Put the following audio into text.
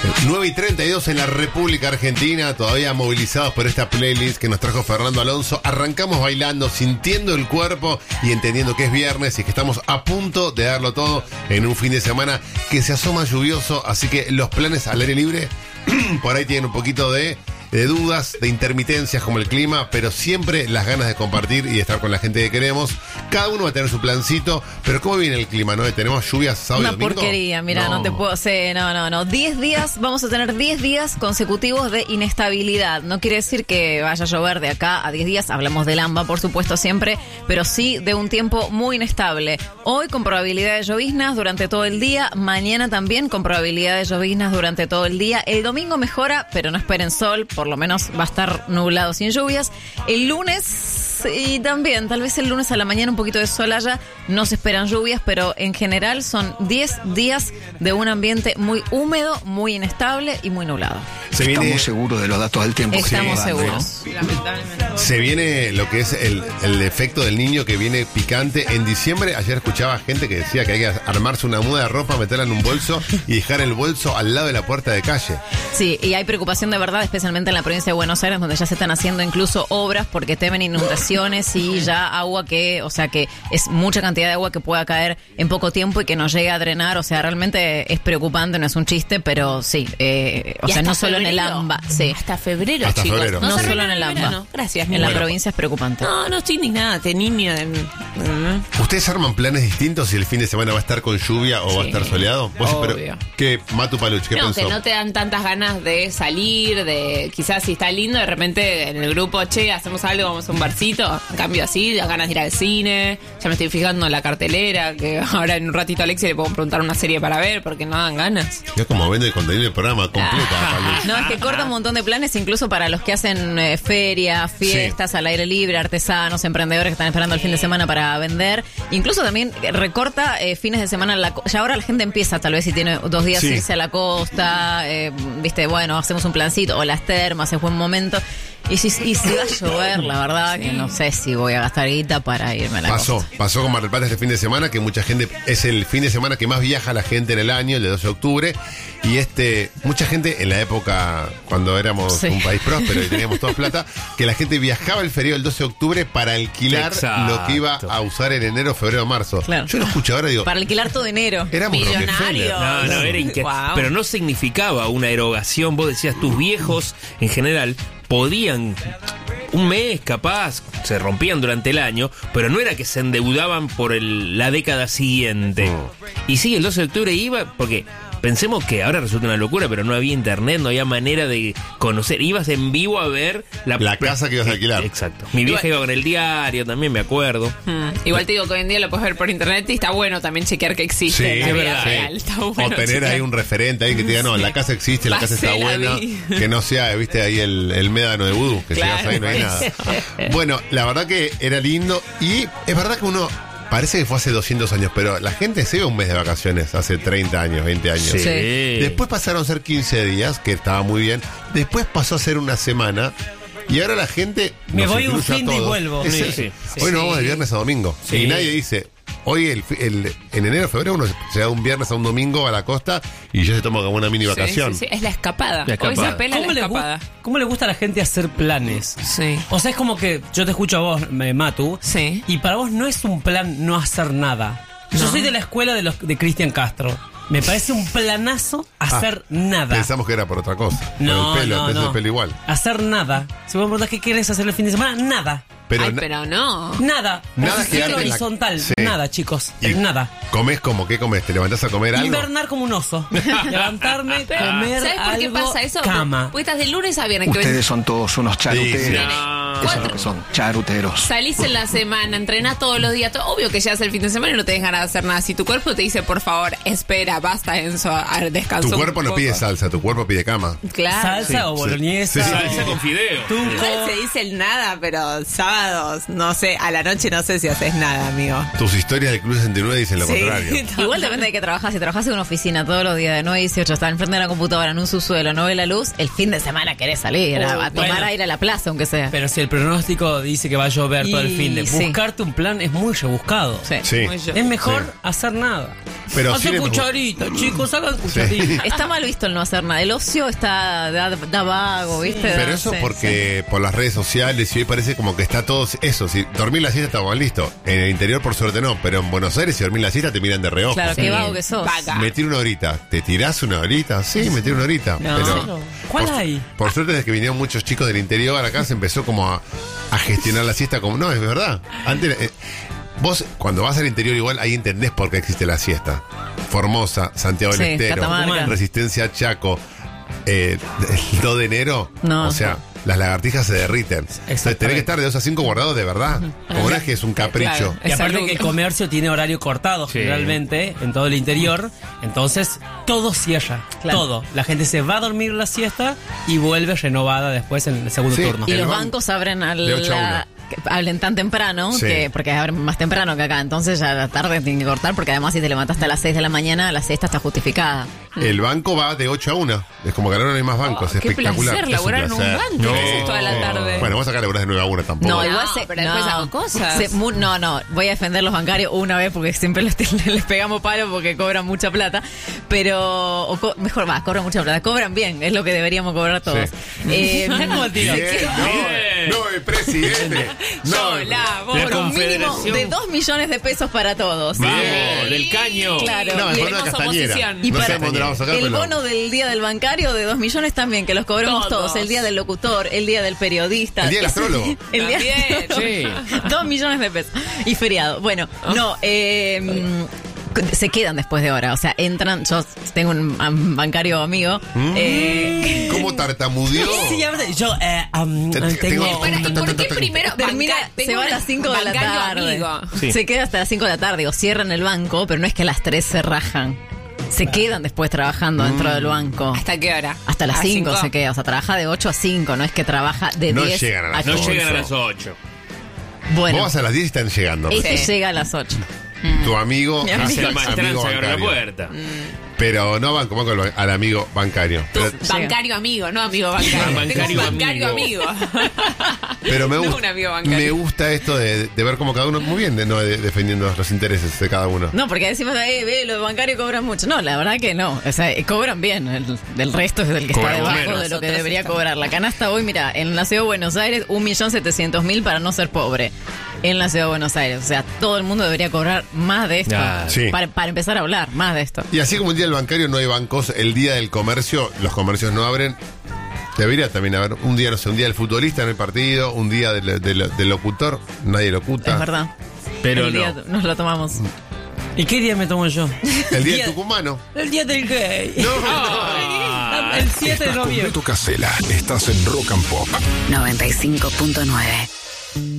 9:32 en la República Argentina, todavía movilizados por esta playlist que nos trajo Fernando Alonso. Arrancamos bailando, sintiendo el cuerpo y entendiendo que es viernes y que estamos a punto de darlo todo en un fin de semana que se asoma lluvioso, así que los planes al aire libre por ahí tienen un poquito de dudas, de intermitencias como el clima, pero siempre las ganas de compartir y de estar con la gente que queremos. Cada uno va a tener su plancito, pero ¿cómo viene el clima? ¿No? ¿Tenemos lluvias sábado y domingo? Una porquería, mira, no te puedo... Sí, no. 10 días, vamos a tener 10 días consecutivos de inestabilidad. No quiere decir que vaya a llover de acá a 10 días, hablamos del AMBA, por supuesto, siempre, pero sí de un tiempo muy inestable. Hoy con probabilidad de lloviznas durante todo el día, mañana también con probabilidad de lloviznas durante todo el día. El domingo mejora, pero no esperen sol, por lo menos va a estar nublado sin lluvias. El lunes y también, tal vez el lunes a la mañana un poquito de sol haya, no se esperan lluvias, pero en general son 10 días de un ambiente muy húmedo, muy inestable y muy nublado. Estamos seguros de los datos del tiempo. Estamos seguros. Se viene lo que es el efecto del niño que viene picante en diciembre. Ayer escuchaba gente que decía que hay que armarse una muda de ropa, meterla en un bolso y dejar el bolso al lado de la puerta de calle. Sí, y hay preocupación de verdad, especialmente en la provincia de Buenos Aires, donde ya se están haciendo incluso obras porque temen inundaciones y ya agua que es mucha cantidad de agua que pueda caer en poco tiempo y que no llegue a drenar. O sea, realmente es preocupante, no es un chiste, pero sí. No solo en el AMBA. Sí. Hasta febrero, hasta chicos. Febrero. No solo en el AMBA. No. Gracias, en la provincia es preocupante. No estoy indignada, niño. ¿Ustedes arman planes distintos si el fin de semana va a estar con lluvia o va a estar soleado? Obvio. ¿Qué, Matu Paluch, qué pensó? Que no te dan tantas ganas de salir, de quizás si está lindo, de repente en el grupo, hacemos algo, vamos a un barcito. En cambio así, las ganas de ir al cine. Ya me estoy fijando en la cartelera, que ahora en un ratito a Alexia le puedo preguntar una serie para ver, porque no dan ganas. Yo como vende el contenido del programa completa, Paluch. No, es que corta un montón de planes, incluso para los que hacen ferias, fiestas al aire libre, artesanos, emprendedores que están esperando el fin de semana para vender. Incluso también recorta fines de semana. Ya ahora la gente empieza, tal vez si tiene 2 días, irse a la costa, hacemos un plancito, o las termas, es buen momento. Y si va a llover, la verdad que no sé si voy a gastar guita para irme a la costa. Pasó con Mar del Plata este fin de semana, que mucha gente, es el fin de semana que más viaja la gente en el año, el de 12 de octubre, y mucha gente en la época cuando éramos un país próspero y teníamos toda plata, que la gente viajaba el feriado del 12 de octubre para alquilar lo que iba a usar en enero, febrero, marzo. Claro. Yo lo escucho ahora y digo... Para alquilar todo enero. Éramos millonarios. Rockefeller. Wow. Pero no significaba una erogación. Vos decías, tus viejos en general podían, un mes capaz, se rompían durante el año, pero no era que se endeudaban por la década siguiente. Y sí, el 12 de octubre iba, porque pensemos que ahora resulta una locura, pero no había internet, no había manera de conocer. Ibas en vivo a ver la casa que ibas a alquilar. Exacto. Mi vieja iba con el diario, también me acuerdo. Igual te digo que hoy en día lo puedes ver por internet y está bueno también chequear que existe. Sí, es verdad. Real, está bueno o tener chequear. ahí un referente ahí que te diga, no, la casa existe, la casa está buena. Que no sea, viste, ahí el médano de vudú, que llegas ahí no hay nada. Bueno, la verdad que era lindo y es verdad que uno... Parece que fue hace 200 años, pero la gente se iba un mes de vacaciones hace 30 años, 20 años. Sí. Después pasaron a ser 15 días, que estaba muy bien. Después pasó a ser una semana. Y ahora la gente... Me voy un fin y vuelvo. Hoy nos vamos de viernes a domingo. Sí. Y nadie dice... Hoy, en enero, febrero, uno se da un viernes a un domingo a la costa y ya se toma como una mini vacación. Sí. Es la escapada. Hoy se apela a la escapada. ¿Cómo le gusta a la gente hacer planes? Sí. O sea, es como que yo te escucho a vos, Matu, y para vos no es un plan no hacer nada. Yo soy de la escuela de Cristian Castro. Me parece un planazo hacer nada. Pensamos que era por otra cosa. No, por el pelo, no. El pelo igual. Hacer nada. Si vos me preguntás qué querés hacer el fin de semana, nada. Pero no. Nada. Nada que horizontal. Nada, chicos. Nada. ¿Comés como? ¿Qué comés? ¿Te levantás a comer algo? Invernar como un oso. Levantarme, comer ¿sabes por qué algo, pasa eso? cama. Porque estás de lunes a viernes. Ustedes son todos unos charuteros. Sí. Eso es lo que son, charuteros. Salís en la semana, entrenás todos los días. Obvio que llegas el fin de semana y no te dejan ganas de hacer nada. Si tu cuerpo te dice, por favor, espera, basta, Enzo, descansa. Tu cuerpo no pide salsa, tu cuerpo pide cama. Claro. Salsa o boloñesa. Salsa con fideo. Igual se dice el nada, pero sábados, no sé, a la noche no sé si haces nada, amigo. Tus historias del Club 69 dicen lo contrario. Igual depende de qué trabajas. Si trabajas en una oficina todos los días de 9 a 18, estás enfrente de la computadora en un subsuelo, no ve la luz, el fin de semana querés salir a tomar aire a la plaza, aunque sea. Pero si el pronóstico dice que va a llover todo el fin de, buscarte un plan es muy rebuscado. Sí. Es mejor hacer nada. Pero Hacen sí, cucharita, chicos, hagan cucharita. Está mal visto el no hacer nada. El ocio da vago, ¿viste? pero eso Sí, porque por las redes sociales y hoy parece como que está todo eso. Si dormir la siesta está mal listo. En el interior por suerte no, pero en Buenos Aires si dormir la siesta te miran de reojo. Claro, qué vago que sos. Vaga. Me tiro una horita. ¿Te tirás una horita? Sí, me tiro una horita. No. Pero ¿Cuál hay? por suerte desde que vinieron muchos chicos del interior acá se empezó como a gestionar la siesta como... No, es verdad. Antes... vos, cuando vas al interior igual, ahí entendés por qué existe la siesta. Formosa, Santiago del Sí, Estero, Catamarca. Resistencia Chaco, el 2 de enero. No. O sea, las lagartijas se derriten. Entonces tenés que estar de 2 a 5 guardados de verdad. Como no es que es un capricho. Claro. Y aparte Salud. que el comercio tiene horario cortado Sí. generalmente en todo el interior, entonces todo cierra, Claro. todo. La gente se va a dormir la siesta y vuelve renovada después en el segundo Sí. turno. Y El los ban- bancos abren de 8 a 1. que hablen tan temprano, Sí. porque abren más temprano que acá. Entonces ya a la tarde tienen que cortar, porque además si te levantaste a las 6 de la mañana, la siesta está justificada. El banco va de 8 a 1. Es como que ahora no hay más bancos. Es Qué espectacular. placer Es un laburar en un placer. banco. No. ¿Qué haces toda la tarde? Bueno, vos acá laburás de 9 a 1 tampoco. No, No, igual pero después hago cosas. No, voy a defender los bancarios una vez porque siempre les pegamos palo porque cobran mucha plata. Pero, mejor va, cobran mucha plata. Cobran bien, es lo que deberíamos cobrar todos. ¿Cómo te digo? Bien, Bien. no, el presidente. No, Sola, vos. La por un mínimo Confederación. de 2 millones de pesos para todos. Vamos, Bien. del caño. Claro. No, Y es una tenemos castañera. oposición. Y No para sé dónde la vamos a sacar, el pero- bono del día del bancario de 2 millones también, que los cobremos Todos. todos. El día del locutor, el día del periodista. El día del astrólogo. El día También. Sí. 2 millones de pesos. Y feriado. Bueno, no, se quedan después de hora. O sea, entran. Yo tengo un bancario amigo. ¿Cómo tartamudeó? Sí, ya ves, yo Tengo- tengo... Para, ¿y por qué primero Termina, tengo se va a las 5 de la bancario tarde. amigo? Sí. Se queda hasta las 5 de la tarde. O cierran el banco, pero no es que a las 3 se rajan. Se quedan después trabajando dentro del banco. ¿Hasta qué hora? Hasta las ¿A 5 se queda. O sea, trabaja de 8 a 5. No es que trabaja de No 10 llegan a las a No 15. llegan a las 8. Bueno, Vos vas a las 10 y están llegando. este Sí. llega a las 8. Tu amigo, Mi amigo. Hace el amigo maestranza, abre la bancario. puerta. Pero no banco al amigo bancario. Tu Pero, bancario amigo, no amigo bancario. Bancario Tengo un bancario amigo. amigo. pero me No gusta, un amigo bancario. me gusta esto de ver cómo cada uno, muy bien, defendiendo los intereses de cada uno. No, porque decimos, los bancarios cobran mucho. No, la verdad que no. O sea, cobran bien. El resto es el que Cobran está debajo menos. de lo que Nosotros debería estamos. cobrar. La canasta hoy, mira, en la ciudad de Buenos Aires, 1.700.000 para no ser pobre. En la ciudad de Buenos Aires. O sea, todo el mundo debería cobrar más de esto. Ah, sí. Para empezar a hablar, más de esto. Y así como el día del bancario no hay bancos, el día del comercio, los comercios no abren. Debería también haber un día, no sé, un día del futbolista en el partido, un día del locutor, nadie locuta. Es verdad. Pero El no. día nos lo tomamos. ¿Y qué día me tomo yo? El día del tucumano. El día del gay. Ah. El 7 de Estás con noviembre. Beto Casella. Estás en Rock and Pop. 95.9.